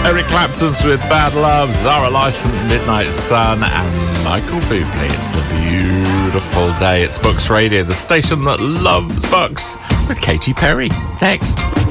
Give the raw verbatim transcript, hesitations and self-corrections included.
Eric Clapton's with Bad Love, Zara Lyson, Midnight Sun, and Michael Bublé. It's a beautiful day. It's Bucks Radio, the station that loves Bucks, with Katy Perry. Next.